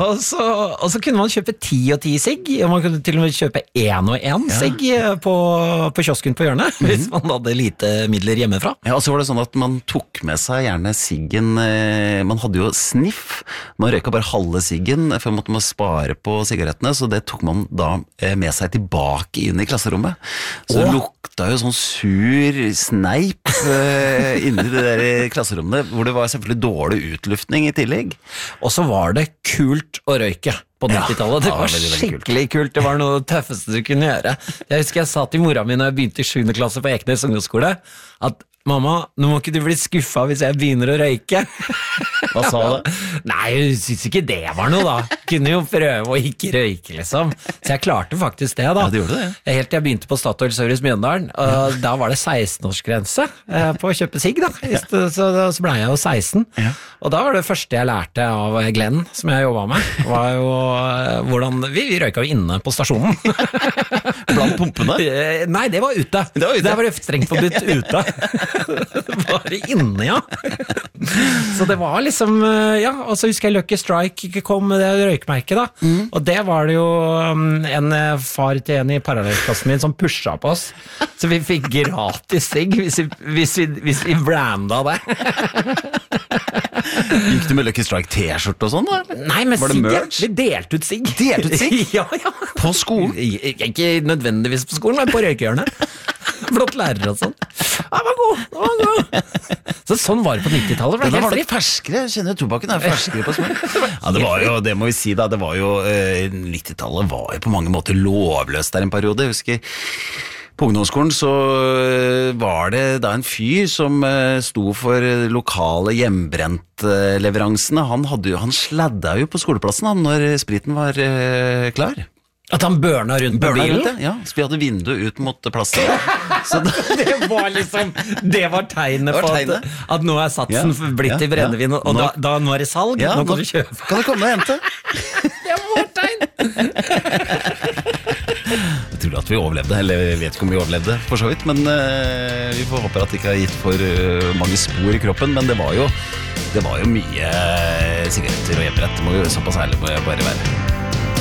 og så kunne man kjøpe 10 og 10 sigg, og man kunne til og med kjøpe 1 og 1 sigg på kiosken på hjørnet, hvis man hadde lite midler hjemmefra. Ja, og så var det sånn at man tok med seg gjerne siggen, man hadde jo sniff, man røyka bare halve siggen, for måtte man spare på sigarettene, så det tok man da med seg tilbake inn i klasserommet. Så det lukta jo sånn sur sneip inni det der klasserommet, hvor det var selvfølgelig dårlig utluftning i tillegg. Og så var det kult å røyke på 90-tallet. Det var skikkelig kult. Det var noe av det tøffeste du kunne gjøre. Jeg husker jeg sa til mora mi når jeg begynte i 7. klasse på Ekenes ungdomsskole, at mamma, nå må ikke du bli skuffet hvis jeg begynner å røyke. Hva sa du? Nei, jeg synes ikke det var noe da. Kunne jo prøve å ikke røyke, liksom. Så jeg klarte faktisk det da. Ja, du gjorde det. Helt til jeg begynte på Statoil Service Mjøndalen, og da var det 16-årsgrense på å kjøpe sigg da. Så ble jeg jo 16. Ja. Og da var det første jeg lærte av Glenn, som jeg jobbet med, var jo hvordan vi røyka jo inne på stasjonen. Blant pumpene? Nei, det var ute. Det var det strengt forbudt ute. Bare inne, ja. Så det var liksom, ja, og så husker jeg Lucky Strike kom med det røykmerket da, og det var det jo en far til en i parallellklassen min som pushet på oss, så vi fikk gratis sigg hvis vi branda det. Gikk du med Lucky Strike t-skjort og sånn da? Nei, men var det merch? Vi delte ut sigg. Delte ut sigg? Ja. På skolen? Ikke nødvendigvis på skolen, men på røykehjørnet. Flott lærer og sånn. Den var god. Så sånn var det på 90-tallet. Da var det ferskere, jeg kjenner tobakken er ferskere på smak. Ja, det var jo, det må vi si da, det var jo 90-tallet var jo på mange måter lovløst der en periode. Jeg husker på ungdomsskolen så var det da en fyr som sto for lokale hjemmebrent-leveransene. Han sladda jo på skoleplassen når spriten var klar. At han børna rundt på bilen? Ja, så vi hadde vindu ut mot plassen. Det var liksom, det var tegnet på at nå er satsen blitt i brennevin, og da nå er det salg, nå kan du kjøpe. Kan du komme og hente? Det var tegn! Jeg tror at vi overlevde, eller jeg vet ikke om vi overlevde for så vidt, men vi får håpe at det ikke har gitt for mange spor i kroppen, men det var jo mye sigaretter og hjemmerett, det må jo såpass ærlig må jeg bare være.